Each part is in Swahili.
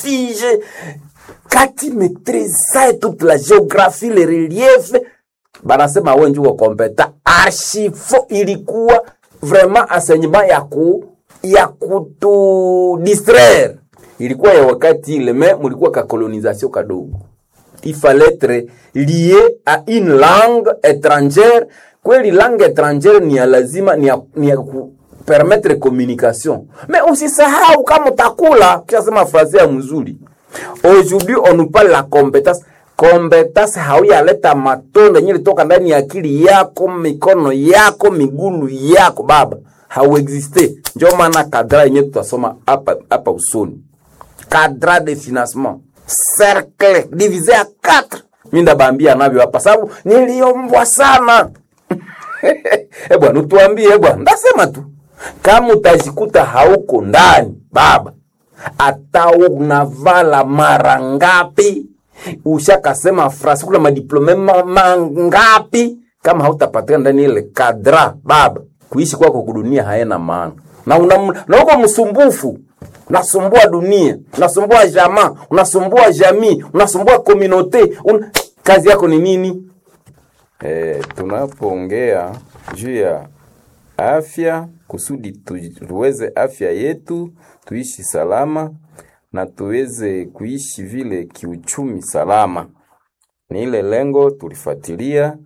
vertige. Quand tu maîtrises ça et toute la géographie, les reliefs, banasema wewe ndio kompeta. Archifo ilikuwa vraiment enseignement ya kutu distraire. Ilikuwa ya wakati ile mais mulikuwa ka colonisation kadogo. Il fallait être lié à une langue étrangère. Kweli langue étrangère ni ya lazima ni ya permettre communication. Mais usisahau kama utakula kisha sema phrase ya mzuri. Aujourd'hui on nous parle la compétence. Compétence hauyaleta matunda yenye toka ndani ya akili yako, mikono yako, migulu yako baba. Hauexiste. Ndio maana kadra yenye tutasoma hapa usoni. Cadre de financement, cercle divisé à 4. Minda bambia navyo hapa sababu niliombwa sana. Bwana tuambie bwana, ndasema tu. Kama utajikuta hauko ndani, baba, ata unavala mara ngapi, ushakasema frasi kula madiplome mangapi, kama hautapatikana ndani ile kadra, baba, kuishi kwako kudunia haina maana. Na uko msumbufu. Unasumbua dunia, unasumbua jamaa, unasumbua jamii, unasumbua communauté. Kazi yako ni nini? Tunapoongea juu ya afya kusudi tuweze afya yetu, tuishi salama na tuweze kuishi vile kiuchumi salama. Ni ile lengo tulifuatilia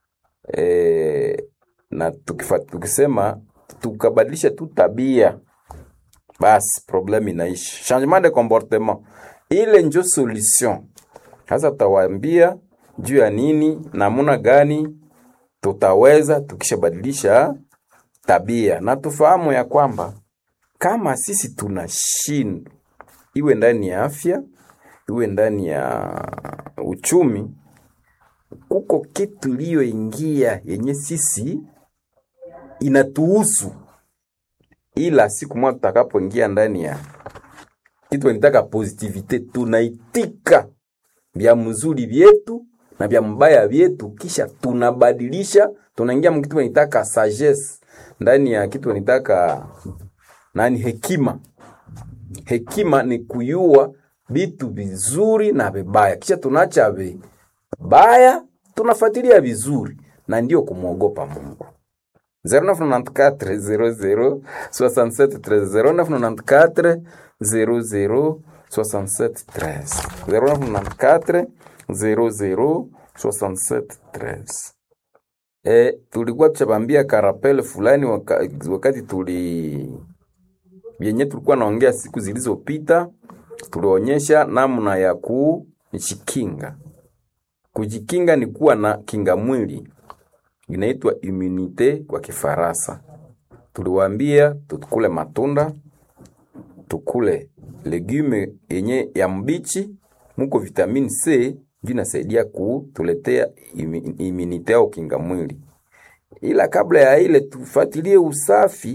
na tukisema tukabadilisha tu tabia, basi problème inaishi. Changement de comportement, ile ndio solution. Sasa tutawaambia juu ya nini, namna gani tutaweza tukishabadilisha tabia. Na tufahamu ya kwamba kama sisi tunashinda, iwe ndani ya afya, iwe ndani ya uchumi, kuko kitu iliyoingia yenye sisi inatuhusu. Ila siku moja tutakapoingia ndani ya kitu wanitaka positivite, tunaitika vya mzuri vyetu na vya mbaya vyetu, kisha tunabadilisha, tunaingia mkitu wanitaka sagesse, ndani ya kitu wanitaka hekima. Hekima ni kuyua vitu vizuri na vibaya, kisha tunaacha vibaya, tunafuatilia vizuri, na ndio kumuogopa Mungu. 0994 00 67 13 0994 00 67 13 0994 00 67 13. Tulikuwa tuchabambia karapele fulani wakati yenye tulikuwa naongea siku zilizopita, tulionyesha namna ya kujikinga. Kujikinga ni kuwa na kinga mwili, inaitwa immunite kwa Kifaransa. Tuliwaambia tukule matunda, tukule legume yenye ya mbichi, muko vitamini C, vinasaidia kutuletea immunite au kinga mwili. Ila kabla ya ile tufuatilie usafi,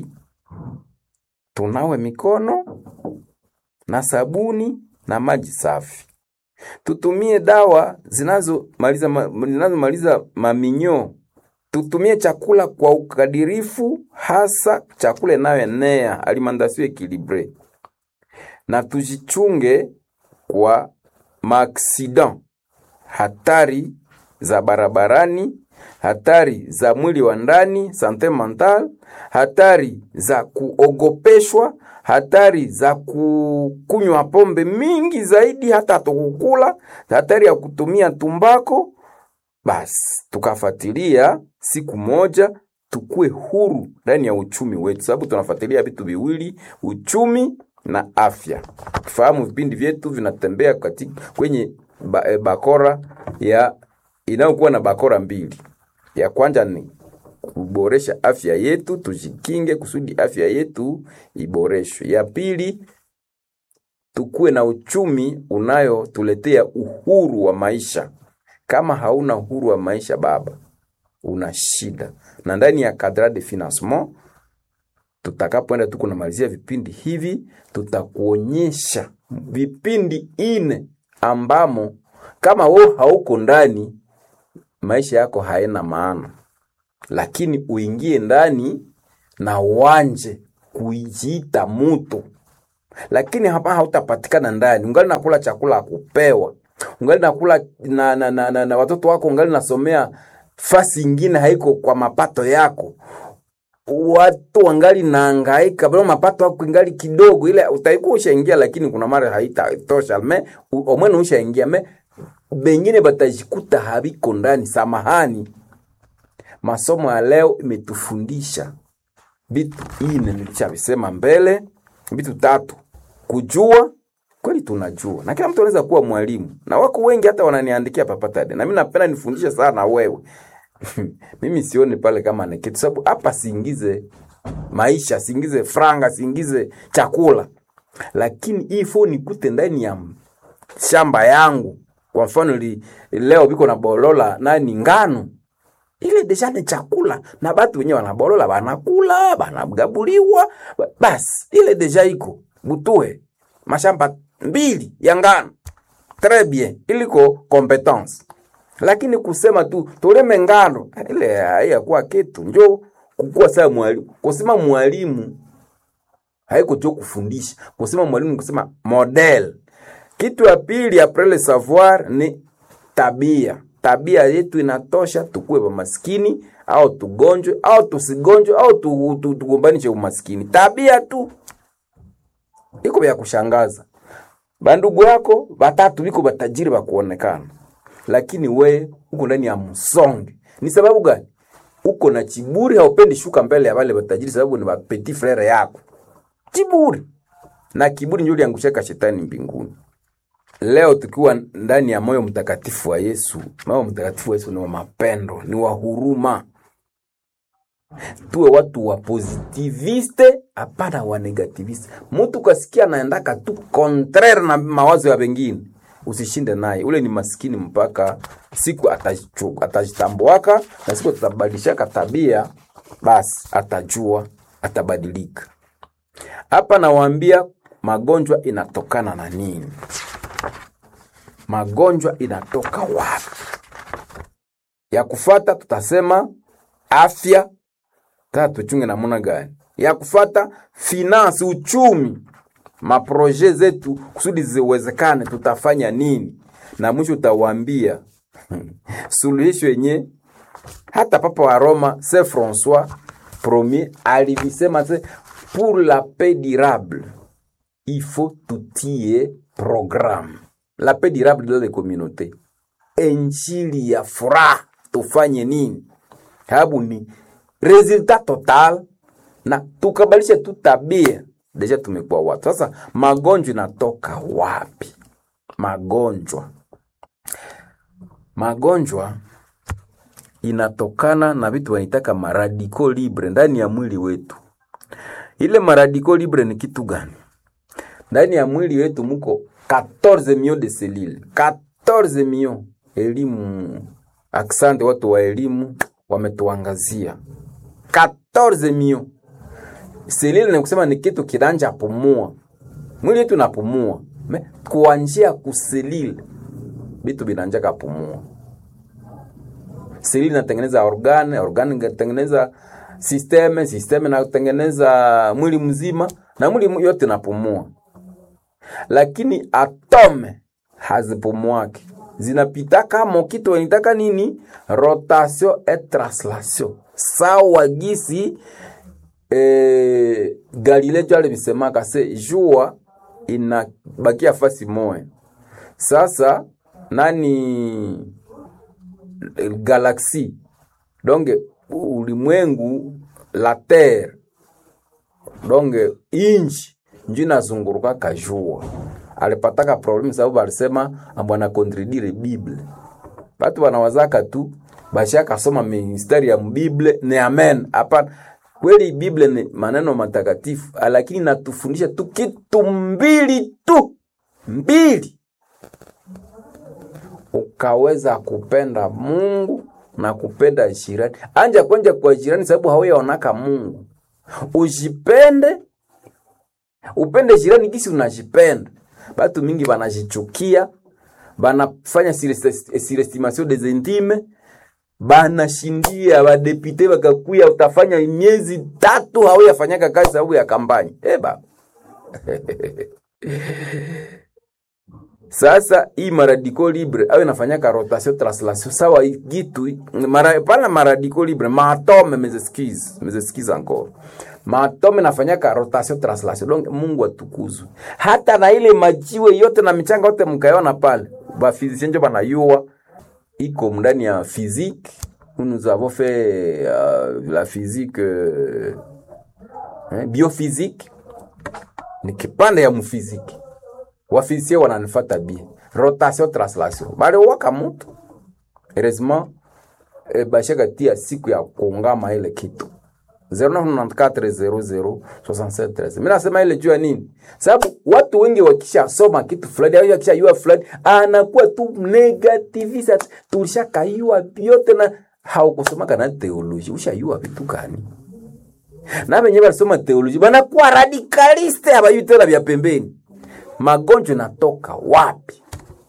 tunawe mikono na sabuni na maji safi. Tutumie dawa zinazomaliza maminyo. Tutumie chakula kwa ukadirifu, hasa chakula inayoenea, alimentation équilibrée. Na tujichunge kwa maaksida, hatari za barabarani, hatari za mwili wa ndani, santé mentale, hatari za kuogopeshwa, hatari za kunywa pombe mingi zaidi hata tukukula, hatari ya kutumia tumbako. Basi tukafuatilia siku moja tukue huru ndani ya uchumi wetu, sababu tunafuatilia vitu viwili, uchumi na afya. Fahamu vipindi vyetu vinatembea kwenye bakora ya inayokuwa na bakora mbili. Ya kwanza ni kuboresha afya yetu, tujikinge kusudi afya yetu iboreshwe. Ya pili, tukue na uchumi unayotuletea uhuru wa maisha. Kama hauna uhuru wa maisha baba, una shida. Na ndani ya cadre de financement, tutakapoenda tuko namalizia vipindi hivi, tutakuonyesha vipindi 4 ambamo kama wewe hauko ndani, maisha yako haina maana. Lakini uingie ndani na uanje kujiita mtu. lakini hapa hautapatikana ndani. Ungali nakula chakula kupewa, ungali nakula na watoto wako, ungali nasomea fasi ingine haiko kwa mapato yako. Watu wangali naangaika bado mapato yako ingali kidogo, ile utaikuwa ushaingia, lakini kuna mara haitatosha omwene ushaingia bengine batajikuta habiko ndani. Samahani, masomo ya leo imetufundisha vitu ine nilishavisema mbele, vitu 3. Kujua kweli tunajua, na kila mtu anaweza kuwa mwalimu, na wako wengi hata wananiandikia papatade, na mimi napenda nifundishe sana wewe. Mimi sioni pale kama ni kitu, sababu hapa siingize maisha, siingize franga, siingize chakula, lakini ifo nikute ndani ya shamba yangu. Kwa mfano leo biko na bolola nani ngano, ile deja ni chakula, na batu wenyewe wanabolola, banakula, banagabuliwa, bas ile deja iko butuhe mashamba 2 ya ngano, très bien, iliko competence. Lakini kusema tu toleme ngano, ile hayakuwa kitu. Njoo kukua saa mwalimu, kusema mwalimu haiko tu kufundisha, kusema mwalimu kusema model. Kitu ya pili après le savoir ni tabia. Tabia yetu inatosha tukue ba maskini au tugonjwe au tusigonjwe au tugombanishe umaskini. Tabia tu iko ya kushangaza. Bandugu yako batatu biko batajiri bakuonekana, lakini we uko ndani ya msonge. Ni sababu gani? Uko na kiburi, haupendi shuka mbele ya wale batajiri, sababu ni ba petit frère yako. Kiburi. Na kiburi ndio liangushaka shetani mbinguni. Leo tukiwa ndani ya moyo mtakatifu wa Yesu, moyo mtakatifu wa Yesu ni wa mapendo, ni wa huruma. Tuwe watu wa positiviste, hapana wa negativiste. Mtu kasikia naendaka tu contraire na mawazo ya wengine, usishinde naye. Ule ni maskini mpaka siku atajitambuaka, na siku atabadilishaka tabia, basi atajua, atabadilika. Hapa nawaambia magonjwa inatokana na nini? Magonjwa inatoka wapi? Ya kufata tutasema afya, tuchunge namna gani? Ya kufata finance, uchumi, maproje zetu kusudi ziwezekane tutafanya nini? Na mwisho utawaambia suluhisho yenye hata Papa wa Roma Saint François Premier alivisema, pour la paix durable il faut tutie programme. La paix durable dans les communautés, injili ya furaha, tufanye nini? Habu ni resultat total, na tukabalisha tu tabia, deja tumekuwa watu. Sasa magonjwa inatoka wapi? Magonjwa inatokana na vitu wanitaka maradiko libre ndani ya mwili wetu. Ile maradiko libre ni kitu gani? Ndani ya mwili wetu muko 14 millions de cellules. 14 millions. Elimu, aksante watu wa elimu wametuangazia. 14 millions. Cellules ni kusema ni kitu kidanja pumua. Mwili wetu unapumua. Kuanzia kuselile vitu binanja kapumua. Selile inatengeneza organ inatengeneza system inatengeneza mwili mzima, na mwili yote inapumua. Lakini atome hazipumuaki. Zinapita kama kitu wanitaka nini? Rotation et translation. Sawa gisi Galileo alisemaka jua inabakia fasi moja. Sasa nani galaxie, donc ulimwengu, la terre, donc inchi njina zunguruka kajua. Alipataka problem sababu alisema ambwana contredire Bible. Watu wanawazaka tu bashaka soma mistari ya Bible ni amen. Hapa kweli Bible ni maneno matakatifu, lakini natufundisha tu kitu mbili tu. Ukaweza kupenda Mungu na kupenda jirani. Anja kwenye kwa jirani sababu hauyaonaka Mungu. Ujipende, upende jirani kisi unajipenda. Batu mingi banajichukia, banafanya surestimation des intimes, banashindia badepite bakakuya utafanya miezi 3 hauyafanyaka kazi sababu ya kampanya. Eba. Sasa hii maradiko libre au inafanyaka rotation translation sawa gitu pana maradiko libre maatome mezesikiza encore maatome nafanyaka rotation translation. Donc Mungu atukuzwe. Hata na ile majiwe yote na michanga yote mkaiona pale ba physicien ndio banayua iko ndani ya physique. Nous avons fait la physique biophysique ni kipande ya mfiziki. Wafisie wananifata bien. Rotation translation. Bale waka mtu. Heureusement bashaka tia siku ya kuungama ile kitu. 0994006713. Mimi nasema ile jua nini? Sababu watu wengi wakisha soma kitu fulani au wakisha yua fulani anakuwa tu negativisa. Tulishakaiwa vyote na haukusoma kana theology. Ushayua vitu gani? Na wenyewe wanasoma theology banakuwa radicaliste abayu tena vya pembeni. Magonjwa natoka wapi?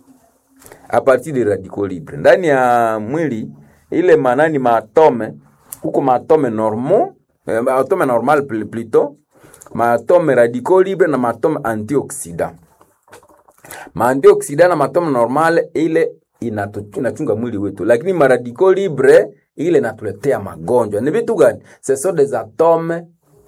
A partir de radicaux libres. Ndani ya mwili ile manani maatome, huko maatome normaux, atome normal plutôt, maatome radicaux libres na maatome antioxidant. Antioxidant na maatome normal ile inachunga mwili wetu, lakini maradicaux libres ile inatuletea magonjwa. Ni vitu gani? Ce sont des atomes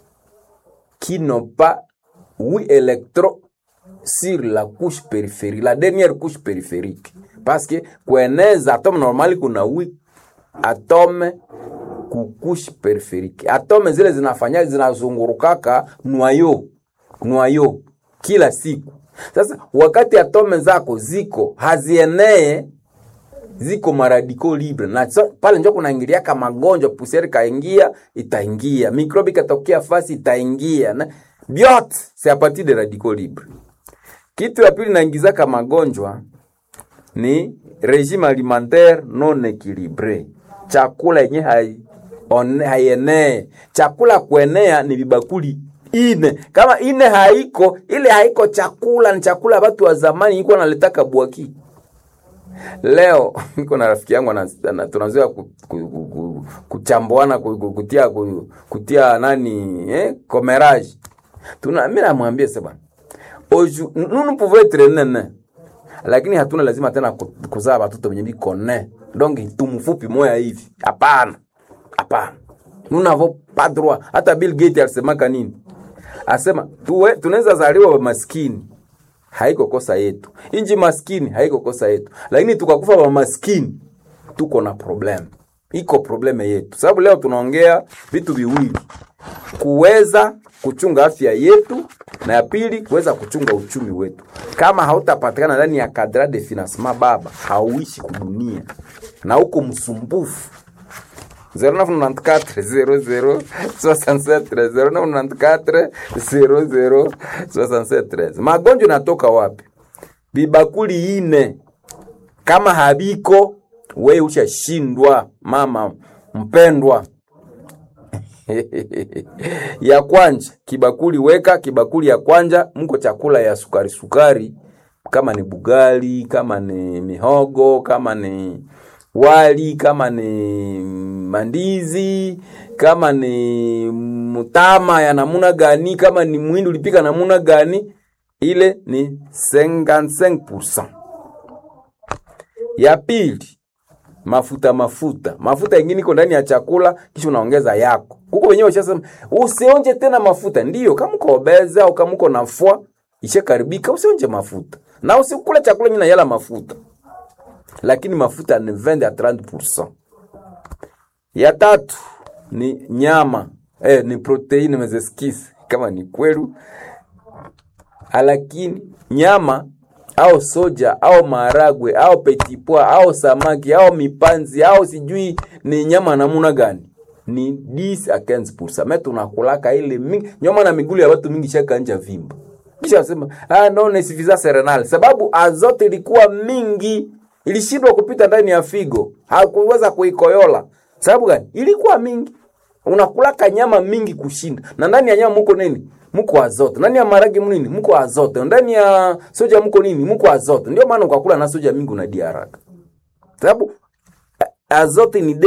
qui n'ont pas 8 électrons sur la couche périphérique, la dernière couche périphérique. Parce que kueneza atome normali kuna 8 atome ku couche périphérique. Atome zile zinafanya zinazungurukaka noyau kila siku. Sasa wakati atome zako ziko hazienee, ziko maradicaux libre, na pale njoo kunaingilia kama magonjwa, pusieri kaingia itaingia, mikrobi katokea fasi itaingia, na biote c'est à partir de radicaux libres. Kitu ya pili naingiza kama magonjwa ni régime alimentaire non équilibré. Chakula yenye haienee. Chakula kuenea ni vibakuli ine. Kama ine haiko, ile haiko chakula, ni chakula watu wa zamani iko naletaka buaki. Leo niko na rafiki yangu tunazoea kuchamboana kutia nani commérage. Mimi namwambia sasa nous pouvons être nene, lakini hatuna lazima tena kuzaa watoto wenye biko ne. Donc tumfupi moya hivi. Hapana. Nous n'avons pas droit. Hata Bill Gates alisema kanini? Asema tunaweza zaliwa maskini. Haiko kosa yetu. Inji maskini haiko kosa yetu. Lakini tukakufa wa maskini tuko na problem. Iko probleme yetu. Sababu leo tunaongea vitu viwili. Kuweza kuchunga afya yetu na ya pili kuweza kuchunga uchumi wetu. Kama hautapatikana ndani ya cadre de financement baba, hauishi kudunia. Na huko msumbufu. 0994006713. Magonjwa natoka wapi? Bibakuli ine. Kama habiko wewe ushashindwa mama mpendwa. Ya kwanja kibakuli weka kibakuli ya kwanja mko chakula ya sukari kama ni bugali, kama ni mihogo, kama ni wali, kama ni mandizi, kama ni mutama ya namuna gani, kama ni muhindi ulipika namuna gani, ile ni 55%. Ya pili mafuta ingine iko ndani ya chakula kisha unaongeza yako. Huko wenyewe washasema usionje tena mafuta. Ndiyo, kama uko obeza au kama uko nafua ishakaribika usionje mafuta. Na usikule chakula nyina yala mafuta. Lakini mafuta ni 20 à 30%. Ya tatu ni nyama. Ni proteine mezeskisi kama ni kwelu. Lakini nyama au soja au maharagwe au petit pois au samaki au mipanzi au sijui ni nyama namuna gani ni 10 à 15%. Mimi tunakulaka ile mingi nyama na migulu ya watu mingi shaka nje vimba. Kisha sema no insuffisance renale sababu azote ilikuwa mingi, ilishindwa kupita ndani ya figo, hakuweza kuikoyola. Sababu gani? Ilikuwa mingi. Unakulaka nyama mingi kushinda. Na ndani ya nyama mko nini? Mko azote. Ndani ya maragi mnini? Mko azote. Ndani ya soja mko nini? Mko azote. Ndio maana ukakula na soja mingi unadia haraka. Sababu azote ni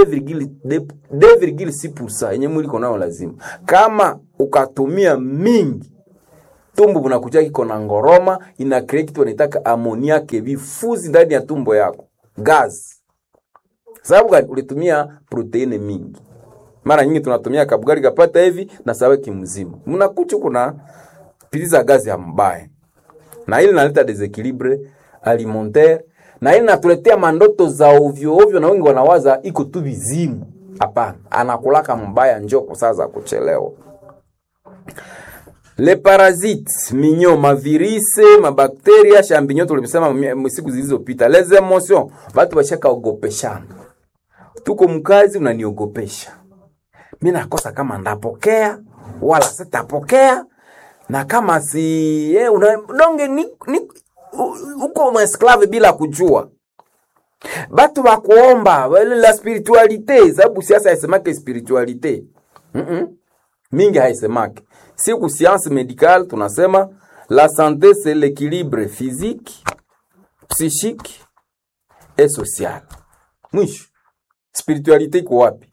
2,6% yenye mwili uko nayo lazima. Kama ukatumia mingi tumbo bunakuja kiko na ngoroma, ina create kitu wanaitaka ammoniac vifuzi ndani ya tumbo yako, gas. Sababu gani? Ulitumia proteine mingi. Mara nyingi tunatumia kabugari kapata hivi na sawe kimzima, mnakucha kuna piliza gazi ya mbaya, na ile inaleta desequilibre alimentaire, na ile natuletea mandoto za ovyo ovyo, na wengi wanawaza iko tu vizimu. Hapana, anakulaka mbaya njoko sasa kuchelewa. Les parasites, minyo, mavirise, mabakteria, champignon tulisema siku zilizopita. Les emotions, watu washaka ogopeshana. Tuko mkazi unaniogopesha. Mimi nakosa kama ndapokea wala sitapokea, na kama si donge ni uko msklave bila kujua. Batu bakuomba wale la spiritualite, sababu siasa haisemake spiritualite. Mingi haisemake. Siku science médicale tunasema la santé c'est l'équilibre physique, psychique et social. Mwisho spiritualite iko wapi?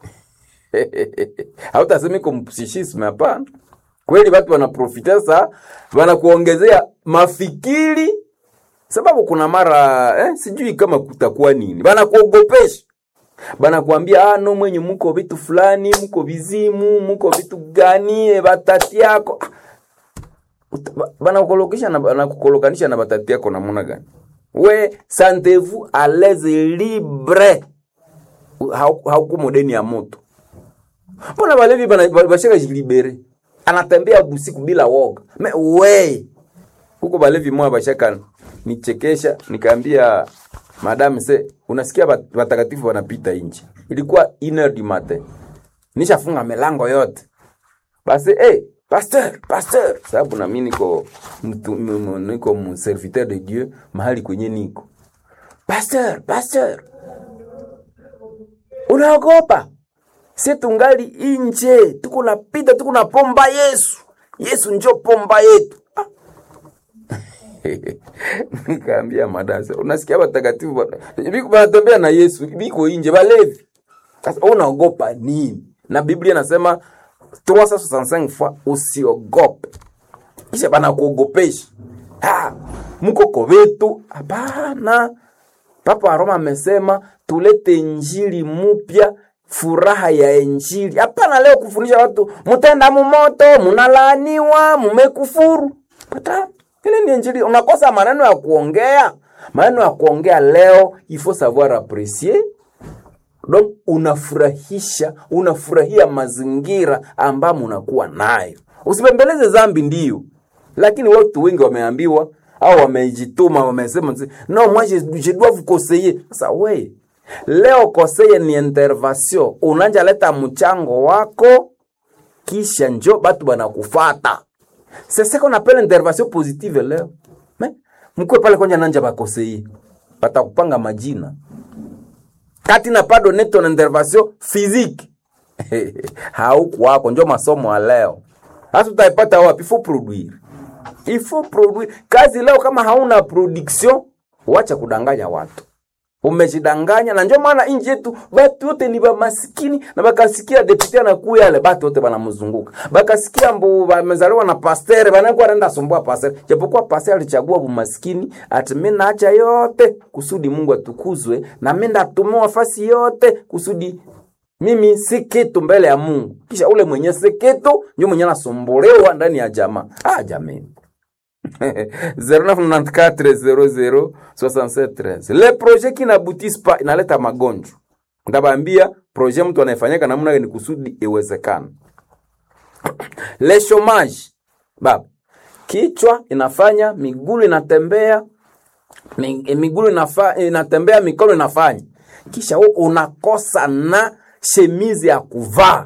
Hautasemi kwa psychisme, hapana. Kweli watu wanaprofita sasa, wanakuongezea mafikiri, sababu kuna mara sijui kama kutakuwa nini, wanakuogopesha. Banakuambia no mwenye mko vitu fulani, mko vizimu, mko vitu gani, batati yako. Banakukolokanisha na batati yako namna gani? We sentez-vous à l'aise libre. Hauko modeni ya moto. Mbona balevi bashaka jilibere? Anatembea usiku bila woga. We huko balevi mwa bashaka nichekesha, nikaambia madame unasikia watakatifu wanapita nje. Ilikuwa 1h du matin. Nishafunga milango yote. Basi pasteur, sababu na mimi niko serviteur de Dieu mahali kwenye niko. Pasteur. Unaogopa? Si tungali nje, tuko napita, tuko na pomba Yesu. Yesu ndio pomba yetu. Nikaambia madasa, unasikia watakatifu wanatembea na Yesu, biko nje balevi. Sasa unaogopa nini? Na Biblia inasema 365 fois usiogope. Kisha bana kuogopesha. Mko kovetu, hapana. Papa wa Roma amesema tulete injili mpya, furaha ya injili. Hapana leo kufundisha watu mtenda mumoto, munalaaniwa, mmekufuru. Pata ile ni injili. Unakosa maneno ya kuongea. Maneno ya kuongea leo il faut savoir apprécier. Donc unafurahia mazingira ambamo unakuwa nayo. Usipembeleze dhambi ndio. Lakini watu wengi wameambiwa au wamejituma wamesema non moi je dois vous conseiller. Sasa we leo conseiller ni intervention. Unanja leta mchango wako kisha njoo batu banakufuata. C'est ce qu'on appelle intervention positive leo. Mais mkwe pale kwenye nanja ba conseiller. Batakupanga majina. Kati na pado neto na intervention physique. Hauku wako njoo masomo leo. Hata utaipata wapi? Il faut produire. Kazi leo kama hauna production, wacha kudanganya watu. Umejidanganya, na njoo maana nje yetu watu wote ni ba maskini, na bakasikia deputy anakuya yale watu wote banamzunguka. Bakasikia mbu wamezaliwa na pasteur, banakuwa anaenda sumbua pasteur. Japokuwa pasteur alichagua bumaskini, ati mimi naacha yote kusudi Mungu atukuzwe, na mimi ndatumwa nafasi yote kusudi mimi si kitu mbele ya Mungu. Kisha ule mwenye si kitu ndio mwenye anasombolewa ndani ya jamaa. Jamani. 0994006713. Le projet qui n'aboutissent pas inaleta magonjwa. Ndabambia projet mtu anayefanyaka namna gani kusudi iwezekane. Le chômage. Baba. Kichwa inafanya, miguu inatembea, inatembea, mikono inafanya. Kisha wewe unakosa na shemizi ya kuvaa.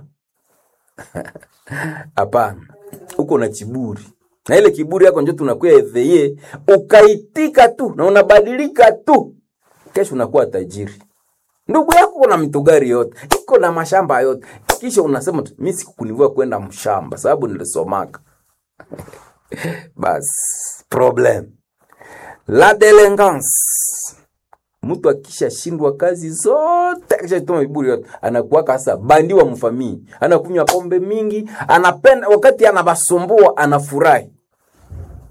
Hapana. Uko na kiburi. Na ile kiburi yako ndio tunakuwa eveye, ukaitika tu na unabadilika tu. Kesho unakuwa tajiri. Ndugu yako kuna mitugari yote, iko na mashamba yote. Kisha unasema mimi sikukunivua kwenda mshamba sababu nilisomaka. Bas, problem. La délinquance. Mtu akisha shindwa kazi zote, akisha toma viburi yote, anakuwa kasa bandi wa mfamii. Anakunywa pombe mingi, anapenda wakati anabasumbua anafurahi.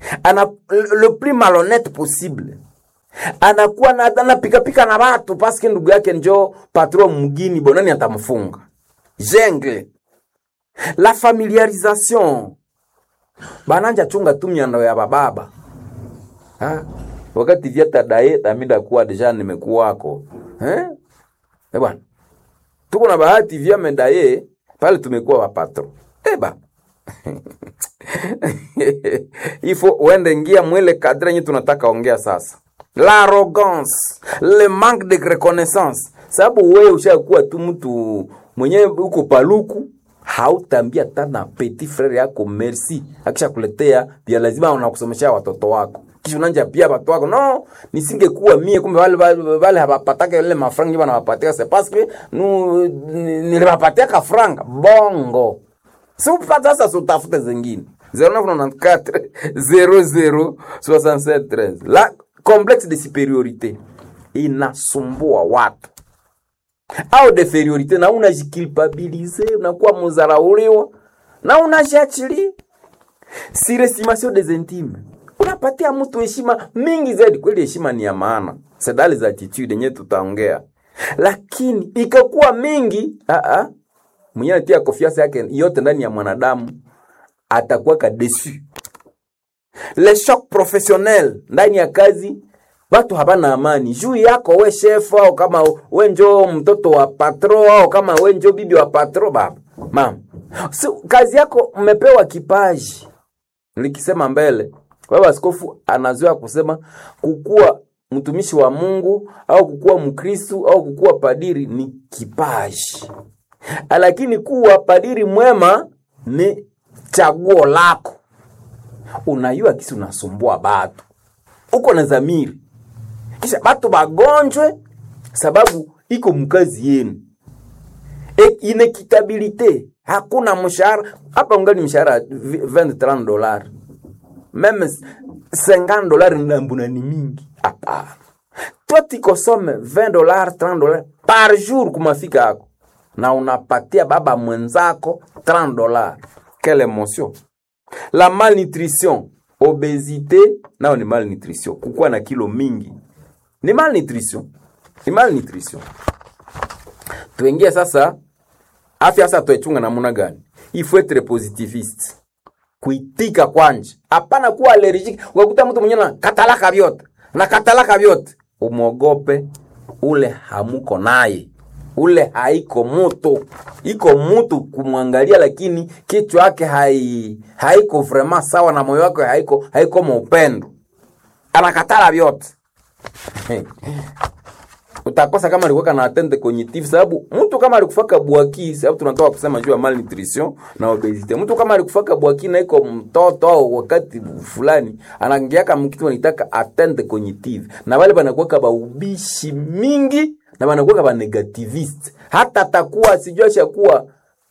ana le plus malhonnête possible, anakuwa na pika na watu paske ndugu yake njo patron mgini, bonani atamfunga. Jungle, la familiarisation, bananja chunga tu miando ya bababa. Wakati vyata dae tamida kuwa deja nimekuwako. Bwana, tuko na bahati vya medaye pale tumekuwa wapatro. Ifo uende ngia mwele kadre nye tunataka ongea sasa. L'arrogance, le manque de reconnaissance. Sababu wewe ushakuwa tu mtu mwenyewe uko paluku, hautambia tana petit frère yako merci. Akisha kuletea pia lazima unakusomesha watoto wako. Kisha unanja pia watu wako, no, nisingekuwa mie kumbe wale hawapataka ile mafranga wanawapatia, c'est parce que niliwapatia ka franga bongo. Si upata sasa utafute zingine. 0994 00 67 13. La complexe de supériorité inasumbua watu. Au de infériorité na unajikilpabilize, unakuwa mzarauliwa na unajiachilia. Surestimation des intimes. Unapatia mtu heshima mingi zaidi. Kweli heshima ni ya maana. Sedali za attitude yenyewe tutaongea. Lakini ikakuwa mingi, mwenye anatia confiance yake yote ndani ya mwanadamu, atakuwa kadesu. Le choc professionnel ndani ya kazi, watu habana amani. Juu yako we chef au kama we njo mtoto wa patro au kama we njo bibi wa patro baba. Mama, so, kazi yako mmepewa kipaji. Nilikisema mbele, baba askofu anazoea kusema kukua mtumishi wa Mungu au kukua mkristo au kukua padiri ni kipaji. Lakini kuwa padiri mwema ni chaguo lako. Unayua kisi unasumbua batu, uko na zamiri, kisha batu bagonjwe sababu iko mkazi yenu. Inekitabilite, hakuna mshahara. Hapa ungali mshahara $20-30, meme $50 mbuna ni mingi. Hapa toi tikosome $20-30 par jour kumafika yako, na unapatia baba mwenzako $30. Quelle émotion! La malnutrition, obésité, nao ni malnutrition. Kukua na kilo mingi ni malnutrition. Ni malnutrition. Tuingie sasa afya sasa tuechunga namna gani? Il faut être positiviste. Kuitika kwanje. Hapana kuwa allergic. Ukakuta mtu mwenyewe na katalaka vyote. Umuogope ule hamuko naye. Ule haiko mutu. Iko mutu kumwangalia lakini kichwa yake haiko vraiment sawa na moyo wake haiko mpendo. Anakatala vyote. Utakosa kama alikuwa na atteinte cognitive, sababu mtu kama alikufaka bwaki, sababu tunatoka kusema juu ya malnutrition na obesity. Mtu kama alikufaka bwaki na iko mtoto au wakati fulani, anaingia kama kitu anataka atteinte cognitive. Na wale banakuwa ba ubishi mingi na banakuwa ba negativist. Hata atakuwa sijua shakuwa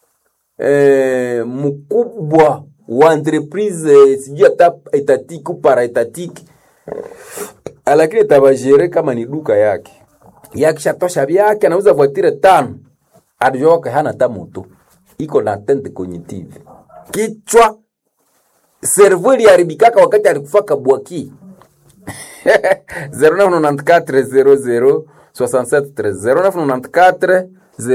mkubwa wa entreprise sijua étatique ou para-étatique. Lakini tabajere kama ni duka yake. Yakishatosha vyake anauza voitire 5. Adjoke hana tamuto. Iko na atteinte cognitive. Kichwa cerveau iliharibikaka wakati alikufaka bwaki. 0994 00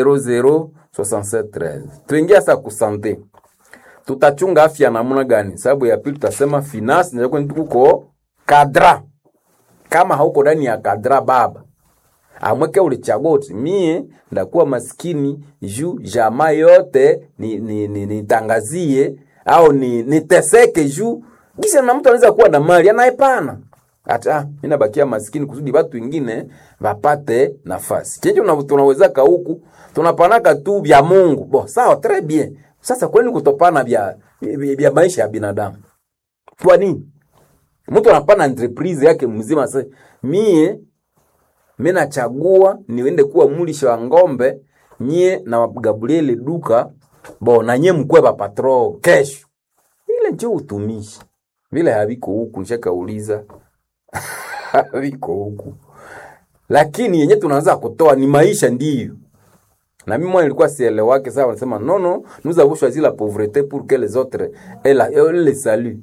6713. Tuingia sasa kusante. Tutachunga afya namna gani? Sababu ya pili tutasema finance ndio kwa nituko kadra. Kama hauko ndani ya kadra baba, amweke ulichagoti mie ndakuwa maskini juu jamaa yote nitangazie au niteseke juu kisha na mtu anaweza kuwa na mali anaipana. Hata mimi nabakia maskini kusudi watu wengine wapate nafasi. Chenje tunaweza ka huku tunapanaka tu vya Mungu. Bon, sawa très bien. Sasa kwani kutopana vya maisha ya binadamu? Kwa nini? Mtu anapana entreprise yake mzima sasa. Mimi nachagua niende kuwa mulisha wa ngombe, nyie na Gabriel duka, na nyie mkwe ba patron kesho. Ile ndio utumishi. Vile haviko huku nishakauliza. Haviko huku. Lakini yenye tunaanza kutoa ni maisha ndiyo. Na mimi mwana nilikuwa sielewa wake sawa, wanasema non, nous avons choisi la pauvreté pour que les autres aient le salut.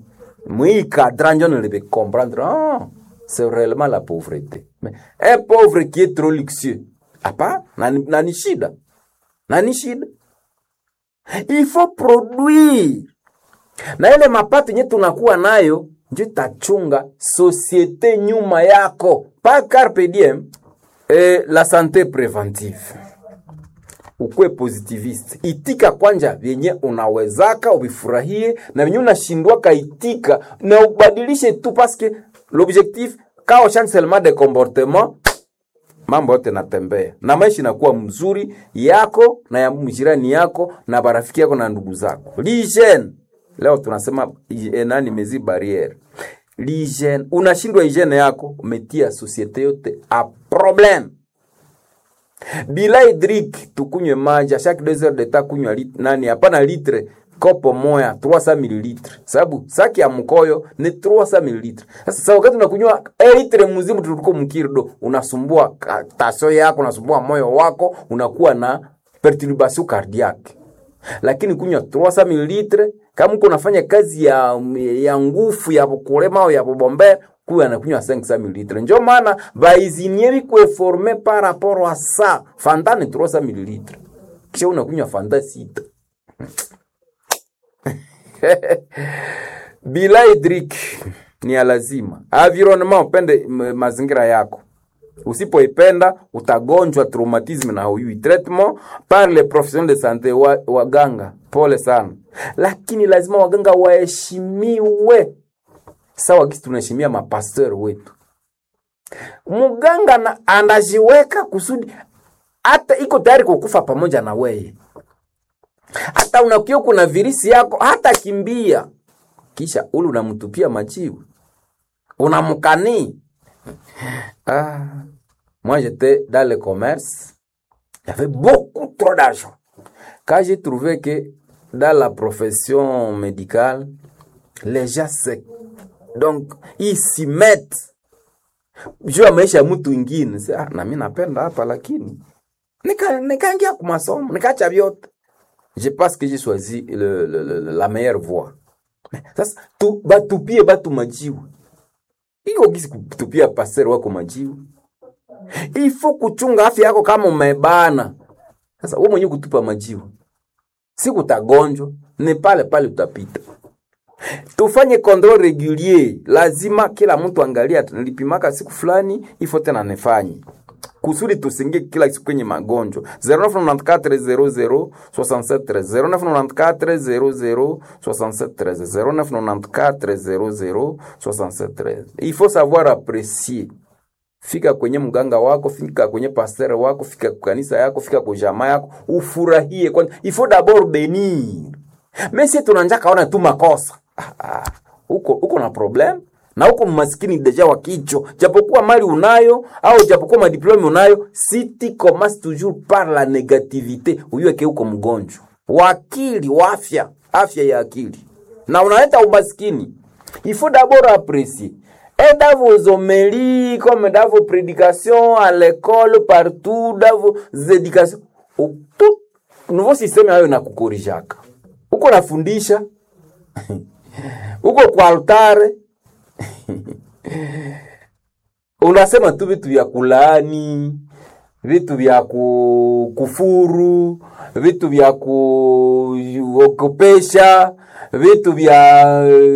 Moi cadran je ne le peux comprendre. Ah, c'est réellement la pauvreté. Mais un pauvre qui est trop luxueux, apa nani shida. Nani shida. Il faut produire. Na ile mapato yenye tunakuwa nayo ndio tachunga societe nyuma yako. Pa carpe diem la santé préventive. Ukwe positiviste. Itika kwanja vyenye unawezaka ubifurahie na vyenye unashindwa kaitika na ubadilishe tu parce que l'objectif quand on change seulement de comportement mambo yote natembea na maisha inakuwa mzuri yako na ya mjirani yako na barafiki yako na ndugu zako. L'hygiène leo tunasema nani mezi barrière. L'hygiène unashindwa hygiene yako umetia societe yote a problème. Bila hydrique tukunywe maji chaque 2 heures de temps kunywa nani hapana litre kopo moya 300 ml. Sababu saki ya mkoyo ni 300 ml. Sasa wakati unakunywa litre mzima tuliko mkirdo unasumbua tasio yako, unasumbua moyo wako, unakuwa na perturbation cardiaque. Lakini kunywa 300 ml kama uko unafanya kazi ya nguvu ya kulema au ya kubombe kuwa anakunywa 500 ml. Ndio maana baizinieri ku former par rapport à ça. Fanta ni 300 ml. Kisha unakunywa Fanta 6. Bila hydrique ni lazima. Environnement upende mazingira yako. Usipoipenda utagonjwa traumatisme na huyui. Traitement par les professionnels de santé waganga. Pole sana. Lakini lazima waganga waheshimiwe. Sawa kisi tunaheshimia mapasteur wetu. Muganga anajiweka kusudi hata iko tayari kukufa pamoja na wewe. Hata unakiyo kuna virisi yako hata kimbia. Kisha ule unamtupia majivu. Unamkani. Moi j'étais dans le commerce. Il y avait beaucoup trop d'argent. Quand j'ai trouvé que dans la profession médicale, les gens donc ils s'y mettent. Jua maisha mtu mwingine. Na mimi napenda hapa lakini nikaingia kwa masomo, nikaacha vyote. Je pense que j'ai choisi la meilleure voie. Sasa batupie batu majivu. Iko gisi kutupia pasero wako majivu. Il faut kuchunga afya yako kama umebana. Sasa wewe mwenyewe kutupa majivu. Siku utagonjwa, ni pale pale utapita. Tufanye control régulier. Lazima kila mtu angalia nilipimaka siku fulani, ifo tena nifanye. Kusudi tusingie kila siku kwenye magonjwa. 0994 00 0994 00 Il faut savoir apprécier. Fika kwenye mganga wako, fika kwenye pasteur wako, fika kwa kanisa yako, fika kwa jamaa yako, ufurahie kwanza. Il faut d'abord bénir. Mais si tunanja kaona tu makosa. Uko na problem na uko maskini deja wa kicho, japokuwa mali unayo au japokuwa madiplome unayo, si tu commences toujours par la négativité, uyueke uko mgonjwa wakili wa afya ya akili na unaleta umaskini. Il faut d'abord apprécier. Et dans vos homélies, comme dans vos prédications, à l'école, partout, dans vos éducations, tout nouveau système hayo na kukorijaka. Uko nafundisha, uko kwa altare, unasema tu vitu vya kulaani, vitu vya kufuru, vitu vya kuokopesha, vitu vya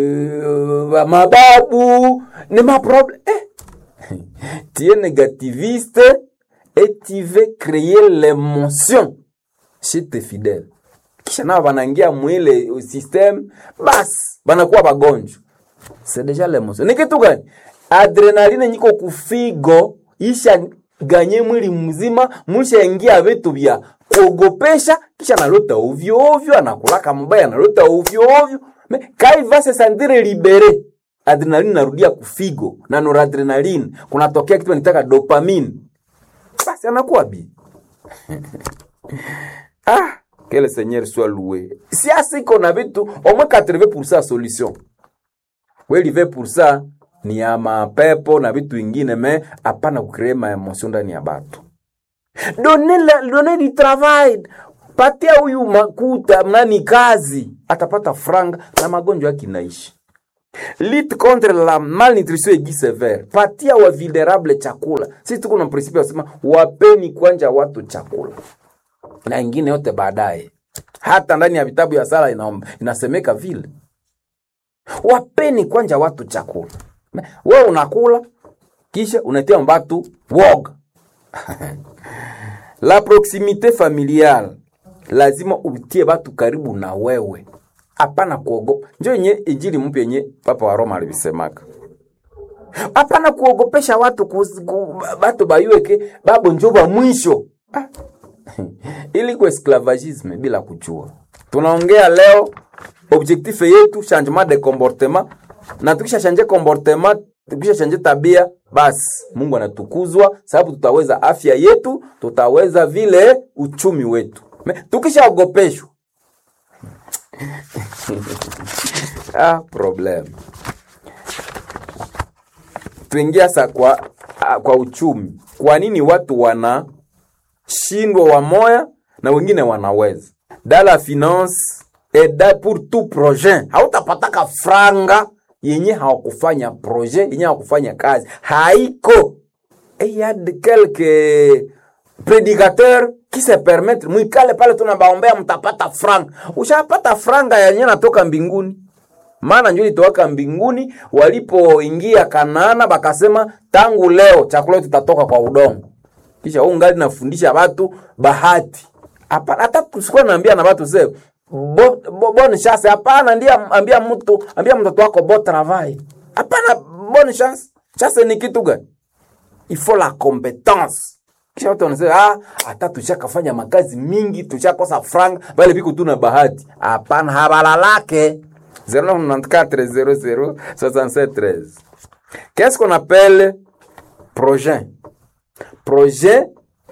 mababu, ni ma problème. Tu es négativiste et tu veux créer l'émotion chez tes fidèles. Kisha nao wanaingia mwile système, bas banakuwa bagonjwa. C'est déjà l'émotion. Ni kitu gani? Adrenaline nyiko kufigo isha ganye mwili mzima, mwisha ingia vitu vya kuogopesha, kisha nalota ovyo ovyo, anakulaka mbaya nalota ovyo ovyo. Kai va se sentir libéré. Adrenaline narudia kufigo na noradrenaline kunatokea kitu nitaka dopamine. Basi anakuwa bi. Que le Seigneur soit loué. Si asiko na vitu au moins 80% solution. Wewe 20% ni ya mapepo na vitu vingine, mais hapana kucreate ma emotion ndani ya batu. Donner du travail. Patia huyu makuta nani kazi, atapata franga na magonjwa yake inaishi. Lutte contre la malnutrition aiguë sévère. Patia wa vulnerable chakula. Sisi tuko na principe ya kusema wapeni kwanja watu chakula. Na ingine yote baadaye. Hata ndani ya vitabu ya sala inasemeka vile. Wapeni kwanja watu chakula. Wewe unakula kisha unatia mbatu woga. La proximité familiale. Lazima utie watu karibu na wewe. Hapana kuogopa. Njoo yenye injili mpya yenye Papa wa Roma alisemaka. Hapana kuogopesha watu watu bayueke babo njoo ba mwisho. Ili kwa esclavagisme bila kujua. Tunaongea leo objectif yetu changement de comportement, na tukisha changer comportement, tukisha changer tabia, basi Mungu anatukuzwa sababu tutaweza afya yetu, tutaweza vile uchumi wetu. Tukishaogopeshwa problem. Tuingia sasa kwa uchumi. Kwa nini watu wanashindwa wamoya na wengine wanaweza? Dans la finance et pour tout projet. Hautapataka franga yenye hawakufanya projet, yenye hawakufanya kazi. Haiko. Et il y a quelques prédicateurs qui se permettent mwikale pale tunabaombea mtapata franga. Ushapata franga yenye natoka mbinguni. Maana njoo ilitoka mbinguni walipoingia Kanaana bakasema tangu leo chakula tutatoka kwa udongo. Kisha ungali nafundisha watu bahati. Hapana, hata tusikuwa naambia na watu sasa bonne chance. Hapana, ndiye ambia mtoto wako bon travail. Hapana, bonne chance. Chance ni kitu gani? Il faut la compétence. Kisha watu wanasema hata tushakafanya makazi mingi, tushakosa franga, bali biko tuna bahati. Hapana, habalalake. 0994 00 Qu'est-ce qu'on appelle projet? Projet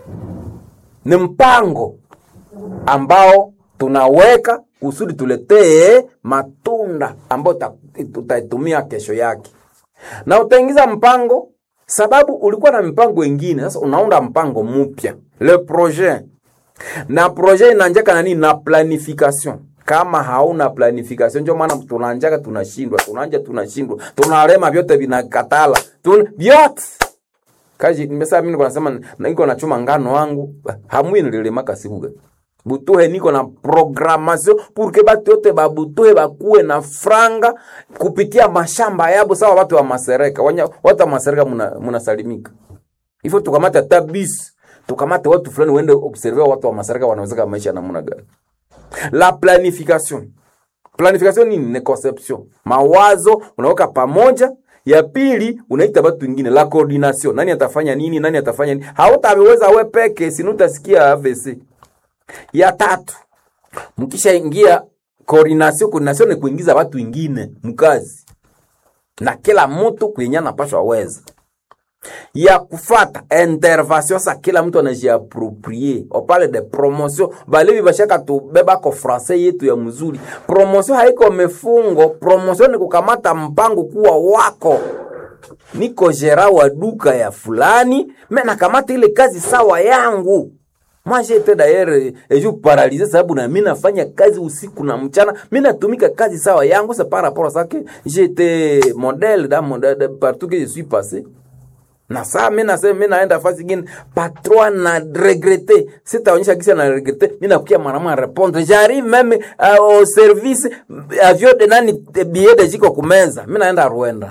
ni mpango ambao tunaweka kusudi tuletee matunda ambao tutaitumia kesho yake. Na utaingiza mpango sababu ulikuwa na mpango mwingine, sasa unaunda mpango mpya. Le projet. Na projet inaanjaka na nini? Na planification. Kama hauna planification ndio maana tunaanjaka tunashindwa, tunashindwa. Tunalema vyote vinakatala. Vyote. Kaji nimesema mimi nasema niko nachuma ngano wangu, hamwi nililema kasibuga. Butuhe niko na programmation pour que batu yote babutuhe bakuwe na franga kupitia mashamba yabo sawa watu wa Masereka. Watu wa Masereka munasalimika. Hivyo tukamata tabis, tukamata watu fulani wende observer watu wa Masereka wanaweza maisha namna gani. La planification. Planification ni conception. Mawazo unaweka pamoja. Ya pili unaita watu wengine, la coordination. Nani atafanya nini? Nani atafanya nini? Hautaweza wewe peke, si utasikia AVC. Ya tatu, mkisha ingia coordination ni kuingiza watu wengine mkazi. Na kila mtu kwenye anapaswa weza. Ya kufata intervention, sa kila mtu anajiapproprier. On parle de promotion, balevi bashaka tubeba ko français yetu ya mzuri. Promotion haiko mefungo, promotion ni kukamata mpango kuwa wako. Niko gera wa duka ya fulani, mimi nakamata ile kazi sawa yangu. Moi j'étais d'ailleurs je paralysé sababu na mimi nafanya kazi usiku na mchana, mimi natumika kazi sawa yangu. C'est par rapport à ça que j'étais modèle dans mon partout que je suis passé. Na saa mimi naenda fasi nyingine patron na regretter. Sitaonyesha kisa na regretter, mimi nakukia mara répondre. J'arrive même au service avion de nani billet de jiko kumenza. Mimi naenda Rwanda.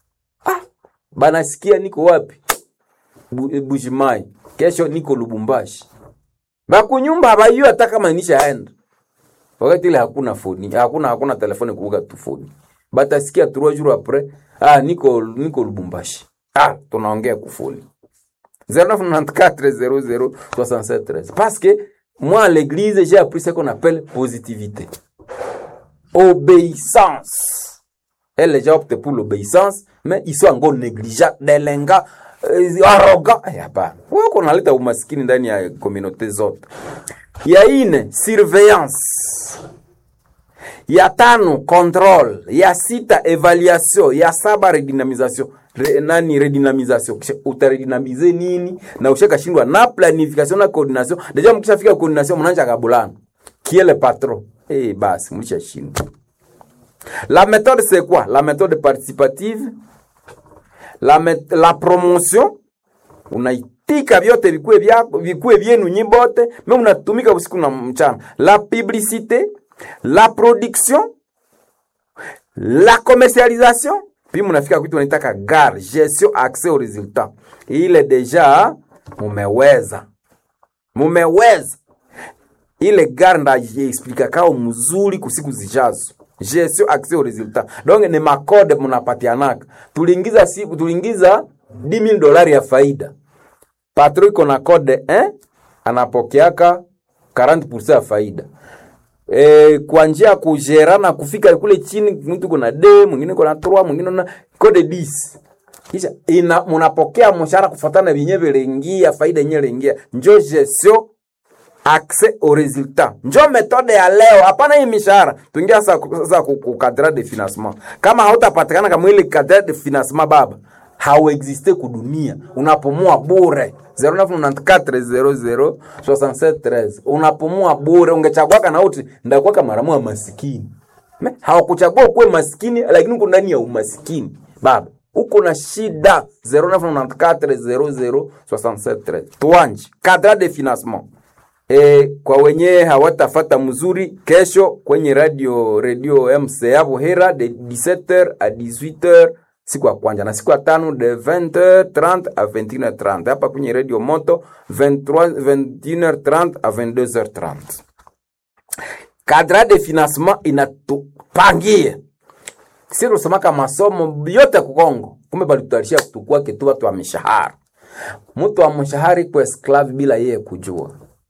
Bana sikia niko wapi? Bujimai. Kesho niko Lubumbashi. Bakunyumba habayu hata kama nishaenda. Wakati ile hakuna phone, hakuna telefoni kuuga tu phone. Batasikia 3 jours après, niko Lubumbashi. Tunaongea kufuli. 0994 00 Parce que moi à l'église j'ai appris ce qu'on appelle positivité. Obéissance. Et les gens optent pour l'obéissance, mais ils sont encore négligents, délinquants, arrogants. Hapana. Wewe unaleta umaskini ndani ya communauté zote. Ya ine surveillance. Ya tano contrôle. Ya sita évaluation. Ya saba redynamisation. Redynamisation. Utaredynamize nini? Na ushakashindwa na planification na coordination. Deja mkishafika coordination mnaanza kabulana. Qui est le patron? Basi mlishashindwa. La méthode c'est quoi? La méthode participative, la promotion, unaitika vyote vikue vyenu nyibote, mais unatumika usiku na mchana. La publicité, la production, la commercialisation, puis munafika kitu wanaitaka GAR, gestion accès au résultat. Ile deja mumeweza. Ile GAR nda explica kao mzuri kusiku zijazo. Gestion accès au résultat. Donc ni makode munapatianaka. Tuliingiza $10,000 ya faida. Patron iko na code anapokeaka 40% ya faida. Kwa njia kujerana kufika kule chini, mtu kuna D, mwingine kuna 3, mwingine na code 10. Kisha munapokea mshahara kufuatana vinyewe lengia faida yenyewe lengia. Njo gestion accès au résultat. Njo metode ya leo, hapana hii mishahara. Tuingia sasa ku cadre de financement. Kama hautapatikana kama ile cadre de financement baba, hauexiste kudunia. Unapumua bure. 0994006713. Unapumua bure. Ungechagua kana uti ndakuwa kama maramu wa masikini. Hawakuchagua kuwe masikini, lakini uko ndani ya umasikini. Baba, uko na shida. 0994006713. Tuanji cadre de financement. Kwa wenye hawatafata mzuri, kesho kwenye radio MCA Buhera de 17h à 18h siku ya kwanza, na siku ya tano de 20h30 à 21h30. Hapa kwenye radio Moto 21h30 à 22h30. Cadre de financement inatupangia sisi tusemaka masomo yote ku Kongo, kumbe balitutarisha kutukua kitu watu wa mishahara. Mtu wa mshahara kwa esclave bila yeye kujua.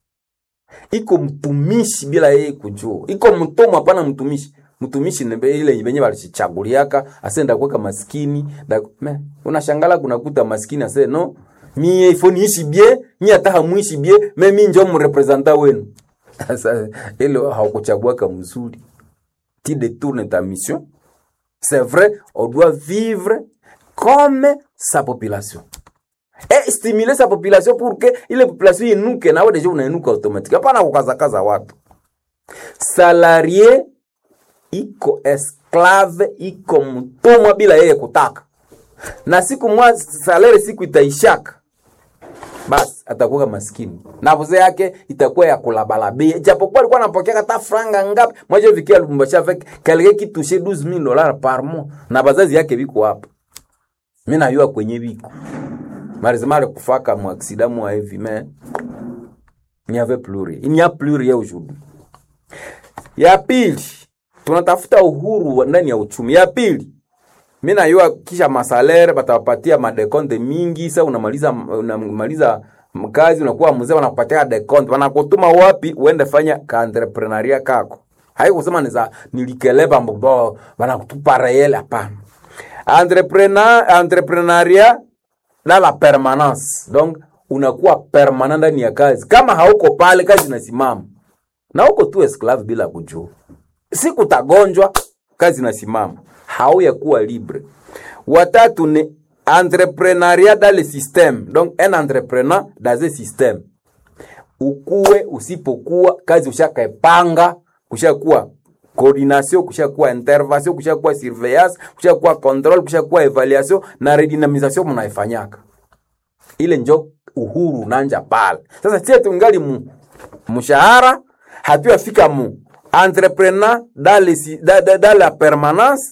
Iko mtumishi bila yeye kujua. Iko mtumwa hapana mtumishi. Mtumishi nebe ile yenye walichaguliaka asenda kuweka maskini. Unashangala kunakuta maskini ase no, mie ifo niishi bien, mie hata hamuishi bien, mimi ndio mrepresenta wenu. Sasa ile haukuchaguaka mzuri. Tu détournes ta mission. C'est vrai, on doit vivre comme sa population. Et stimuler sa population pour que ile population inuke na wewe deja unainuka automatique. Hapana kukazakaza watu. Salarié iko esclave, iko mtumwa bila yeye kutaka. Na siku mwa salary siku itaishaka, basi atakuwa maskini. Na vuze yake itakuwa ya kulabalabia. Japokuwa alikuwa anapokea hata franga ngapi, mmoja vikia Lubumbashi avec quelqu'un qui touchait $12,000 par mois. Na bazazi yake biko hapa. Mimi najua kwenye biko. Marizimare kufaka mu accident mu heavy mais il n'y avait plus rien. Il n'y a plus rien aujourd'hui. Ya pili, tunatafuta uhuru ndani ya uchumi. Ya pili, mimi najua kisha masalere batawapatia madekonte mingi. Sasa unamaliza mkazi unakuwa mzee wanakupatia dekonte. Wanakutuma wapi uende fanya ka entrepreneuria kako. Haiko kusema nilikeleba mbobo wanakutupa real hapana. Entrepreneuria na la permanence. Donc unakuwa permanent ndani ya kazi. Kama hauko pale kazi inasimama. Na uko tu esclave bila kujua. Siku utagonjwa kazi inasimama. Hauya kuwa libre. Watatu ni entrepreneuriat dans le système. Donc un entrepreneur dans un système. Ukuwe usipokuwa kazi ushakaepanga, kushakuwa coordination, kushakuwa intervention, kushakuwa surveillance, kushakuwa control, kushakuwa evaluation na redynamisation mnaifanyaka. Ile njo uhuru nanja pale. Sasa sisi tungali mshahara, hatuyafika entrepreneur dans la permanence.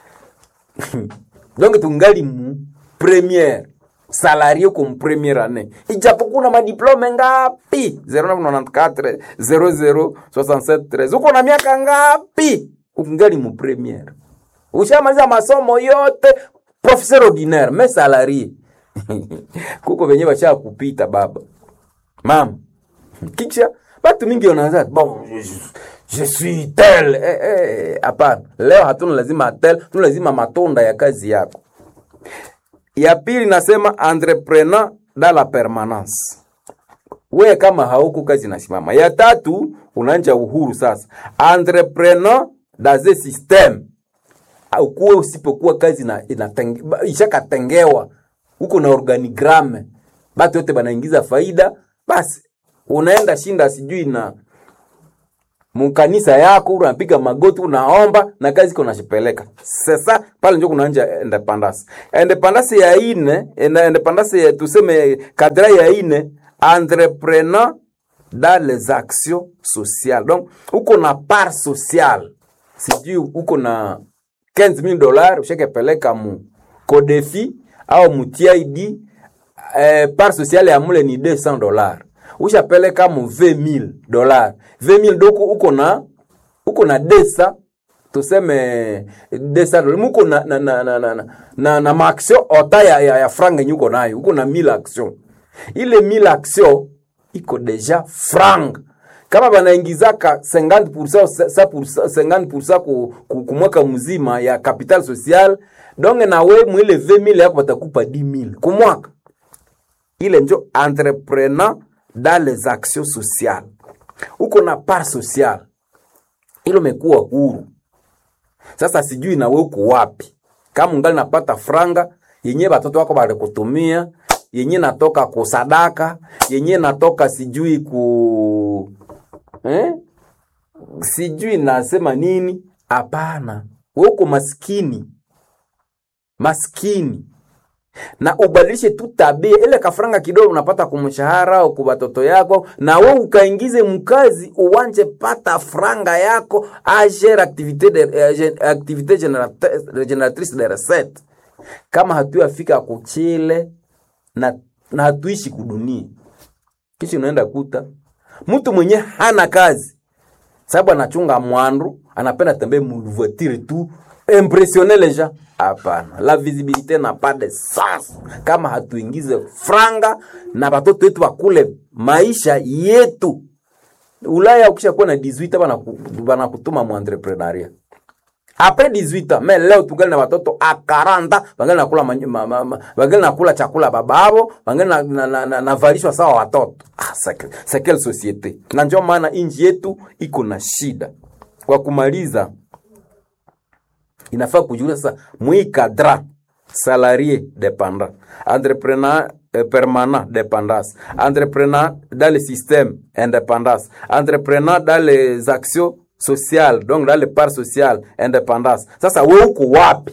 Donc tungali première salarié comme première année. Ijapokuwa na madiplome ngapi? 0994 006713. Uko na miaka ngapi? Ungali première. Ushamaliza masomo yote, professeur ordinaire, mais salarié. Kuko venye bacha kupita baba. Mama. Kisha batu mingi wanaanza bon je suis tel. Hapana. Leo hatuna lazima tel, tuna lazima matunda ya kazi yako. Ya pili nasema entrepreneur dans la permanence. Wewe kama hauko kazi inasimama. Ya tatu unaanza uhuru sasa. Entrepreneur dans un système. Ukuwe usipokuwa kazi ishakatengewa. Uko na organigramme. Batu yote banaingiza faida, basi unaenda shinda sijui na mkanisa yako, unapiga magoti, unaomba na kazi iko nashipeleka. Sasa pale ndio kunaanza independence. Independence ya ine, independence ya tuseme kadra ya ine, entrepreneur dans les actions sociales. Donc uko na part sociale. Sijui uko na $15,000 ushakepeleka mu Kodefi au mu TID, part sociale ya mule ni $200. Ushapeleka mu $20,000. $20,000 uko na desa tuseme $200. Muko na maaction ota ya franga nyuko nayo. Uko na 1000 action. Ile 1000 action iko deja franga. Kama banaingizaka 50% kumwaka mzima ya capital social, donc na we mwile 20,000 yako batakupa 10,000 kumwaka. Ile njo entrepreneur dans les actions sociales. Uko na part sociale. Ilo mekuwa huru. Sasa sijui na wewe uko wapi. Kama ungali napata franga yenye batoto wako bale kutumia, yenye natoka kusadaka, yenye natoka sijui sijui nasema nini, hapana. Wewe uko maskini. Maskini. Na ubadilishe tu tabia ile kafranga kidogo unapata kumshahara au kwa watoto yako, na wewe ukaingize mkazi uwanje pata franga yako agere activité génératrice de recette. Kama hatuyafika kuchile na hatuishi kudunia, kisha unaenda kuta mtu mwenye hana kazi sababu anachunga mwandu, anapenda tembea mu voiture tu impressionner les gens. Hapana, la visibilité n'a pas de sens kama hatuingize franga na watoto wetu wakule maisha yetu. Ulaya ukisha kuwa na 18 bana kutuma mu entrepreneuria. Après 18 mais leo tugali na watoto a 40 bangali nakula bangali nakula chakula bababo, bangali na valishwa sawa watoto. C'est quelle société? Na ndio maana inji yetu iko na shida. Kwa kumaliza, inafaa kujua sasa mwi cadre salarié dépendant, entrepreneur permanent dépendance, entrepreneur dans le système indépendance, entrepreneur dans les actions sociales, donc dans les parts sociales indépendance. Sasa wewe uko wapi?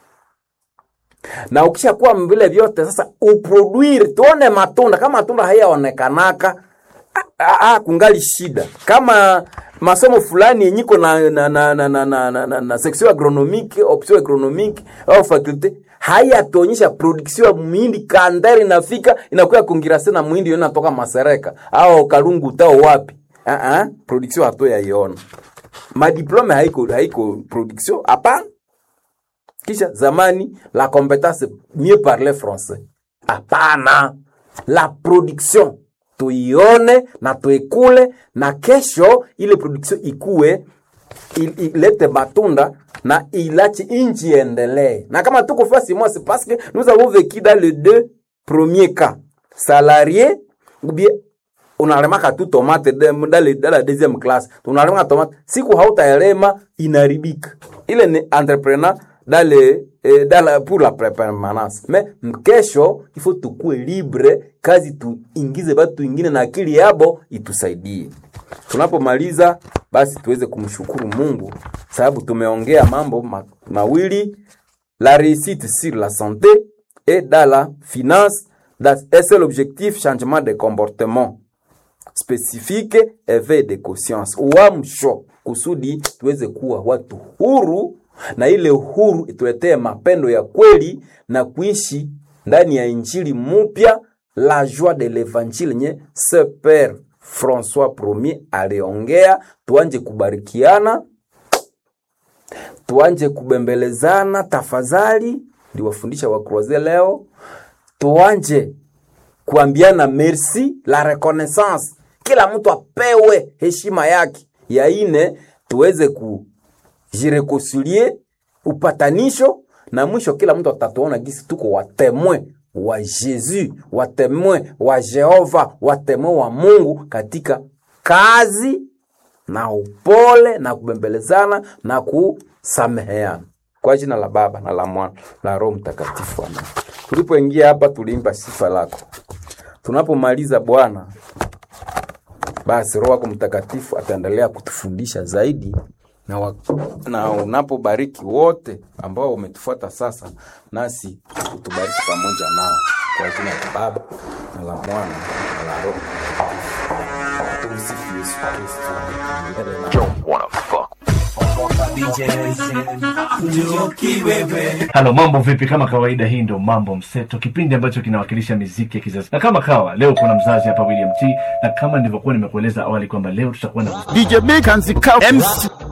Na ukisha kuwa vile vyote sasa uproduire tuone matunda. Kama matunda hayaonekanaka kungali shida. Kama masomo fulani yenyiko na section agronomique, option agronomique au faculté hayatuonyesha production ya muhindi kandari inafika inakuwa kongirase na muhindi yona toka Masereka au Kalungu tao wapi. Production hatoya iona. Ma diplôme haiko production hapana. Kisha zamani la compétence mieux parler français. Hapana. La production tuione na tuikule na kesho ile production ikue ilete matunda na ilachi inji endelee. Na kama tuko fasi moi c'est parce que nous avons vécu dans les deux premiers cas. Salarié ou bien unalemaka tu tomate dans la deuxième classe. Unalemaka tomate siku hautaelema inaribika. Ile ni entrepreneur pour la permanence. Mais mkesho il faut tukue libre, kazi tuingize batu wengine na akili yabo itusaidie. Tunapomaliza basi tuweze kumshukuru Mungu sababu tumeongea mambo mawili, la réussite sur la santé et dans la finance, et c'est l'objectif changement de comportement spécifique, éveil de conscience. Uamsho kusudi tuweze kuwa watu huru, na ile huru ituletee mapendo ya kweli na kuishi ndani ya injili mpya, la joie de l'évangile nye ce père François Premier aliongea. Tuanje kubarikiana, tuanje kubembelezana tafadhali, ndiwafundisha wa Croisé leo. Tuanje kuambiana merci, la reconnaissance, kila mtu apewe heshima yake. Ya ine tuweze kujireconcilier, upatanisho, na mwisho kila mtu atatuona gisi tuko watemwe wa Jésus, watemwe wa Jehova, watemwe wa Mungu katika kazi na upole na kubembelezana na kusameheana. Kwa jina la Baba na la Mwana na Roho Mtakatifu. Amen. Tulipoingia hapa tuliimba sifa lako. Tunapomaliza Bwana, basi Roho wako Mtakatifu ataendelea kutufundisha zaidi, na unapobariki wote ambao umetufuata sasa, nasi utubariki pamoja nao, kwa jina la Baba na la Mwana na la Roho Mtakatifu. Tumsifu Yesu Kristo. Halo, mambo vipi? Kama kawaida, hii ndio Mambo Mseto, kipindi ambacho kinawakilisha muziki ya kizazi. Na kama kawa leo kuna mzazi hapa William T, na kama nilivyokuwa nimekueleza awali kwamba leo tutakuwa na DJ Big and the MC